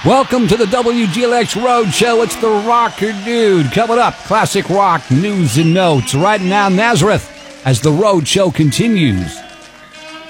Welcome to the WGLX Road Show. It's the Rocker Dude. Coming up, classic rock news and notes right now, Nazareth, as the Road Show continues.